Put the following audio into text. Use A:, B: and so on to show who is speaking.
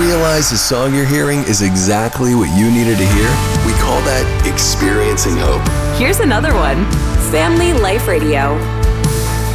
A: realize the song you're hearing is exactly what you needed to hear? We call that experiencing hope.
B: Here's another one. Family Life Radio.